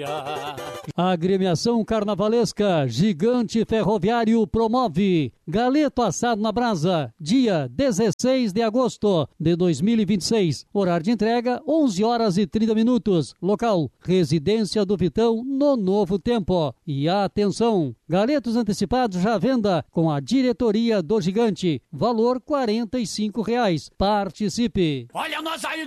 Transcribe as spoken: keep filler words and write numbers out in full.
A agremiação carnavalesca Gigante Ferroviário promove galeto assado na brasa, dia dezesseis de agosto de dois mil e vinte e seis. Horário de entrega, onze horas e trinta minutos. Local, Residência do Vitão, no Novo Tempo. E atenção, galetos antecipados já à venda com a diretoria do Gigante. Valor quarenta e cinco reais. Participe! Olha nós aí!